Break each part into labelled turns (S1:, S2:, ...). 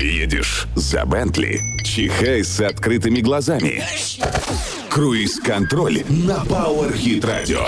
S1: Едешь за Бентли? Чихай с открытыми глазами. Круиз-контроль на Power Hit Radio.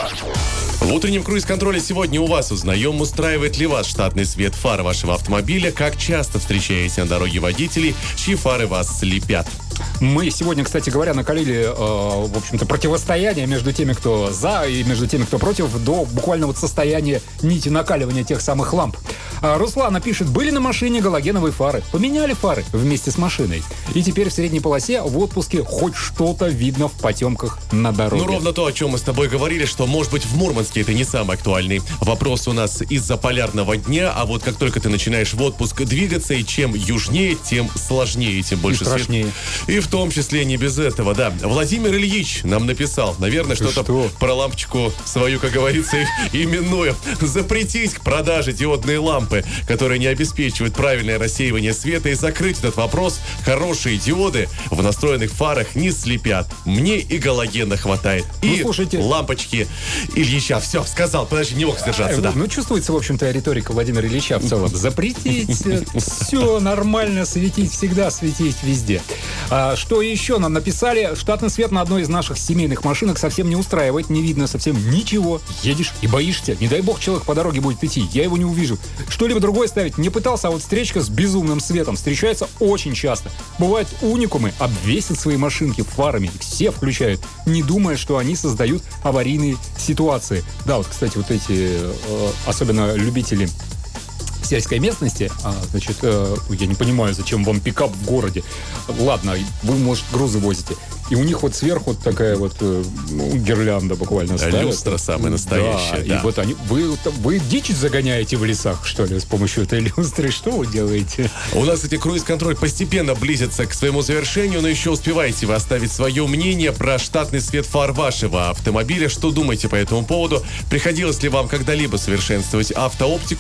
S2: В утреннем круиз-контроле сегодня у вас узнаем, устраивает ли вас штатный свет фар вашего автомобиля, как часто встречаете на дороге водителей, чьи фары вас слепят.
S3: Мы сегодня, кстати говоря, накалили, в общем-то, противостояние между теми, кто за, и между теми, кто против, до буквально вот состояния нити накаливания тех самых ламп. Руслана пишет: были на машине галогеновые фары. Поменяли фары вместе с машиной. И теперь в средней полосе в отпуске хоть что-то видно в потемках на дороге.
S2: Ну, ровно то, о чем мы с тобой говорили, что, может быть, в Мурманске это не самый актуальный вопрос у нас из-за полярного дня, а вот как только ты начинаешь в отпуск двигаться, и чем южнее, тем сложнее, тем больше
S3: и страшнее.
S2: И в том числе не без этого, да. Владимир Ильич нам написал, наверное, что-то про лампочку свою, как говорится, именную. Запретить к продаже диодные лампы, которые не обеспечивают правильное рассеивание света, и закрыть этот вопрос. Хорошие диоды в настроенных фарах не слепят. Мне и галогена хватает. И
S3: слушайте,
S2: лампочки Ильича. Все, сказал, подожди, не мог сдержаться, да.
S3: Ну, чувствуется, в общем-то, риторика Владимира Ильича в целом. Запретить, все нормально, светить всегда, светить везде. Что еще нам написали? Штатный свет на одной из наших семейных машинок совсем не устраивает, не видно совсем ничего. Едешь и боишься. Не дай бог человек по дороге будет идти, я его не увижу. Что-либо другое ставить не пытался, а вот встречка с безумным светом встречается очень часто. Бывают уникумы, обвесят свои машинки фарами, все включают, не думая, что они создают аварийные ситуации. Да, вот, кстати, вот эти, особенно любители сельской местности, значит, я не понимаю, зачем вам пикап в городе. Ладно, вы, может, грузы возите. И у них вот сверху вот такая вот гирлянда буквально ставят.
S2: Люстра самая настоящая, да.
S3: И вот они, вы дичь загоняете в лесах, что ли, с помощью этой люстры? Что вы делаете?
S2: У нас эти круиз-контроль постепенно близится к своему завершению, но еще успеваете вы оставить свое мнение про штатный свет фар вашего автомобиля. Что думаете по этому поводу? Приходилось ли вам когда-либо совершенствовать автооптику?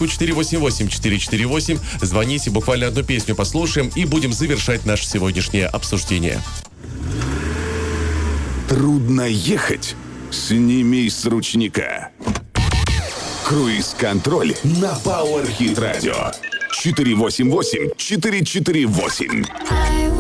S2: 488-448. Звоните, буквально одну песню послушаем и будем завершать наше сегодняшнее обсуждение.
S1: Трудно ехать? Сними с ручника. Круиз-контроль на Power Hit Radio. 488-448.